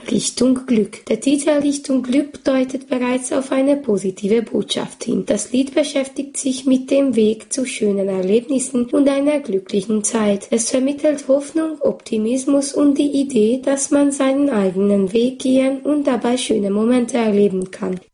Richtung Glück. Der Titel Richtung Glück deutet bereits auf eine positive Botschaft hin. Das Lied beschäftigt sich mit dem Weg zu schönen Erlebnissen und einer glücklichen Zeit. Es vermittelt Hoffnung, Optimismus und die Idee, dass man seinen eigenen Weg gehen und dabei schöne Momente erleben kann.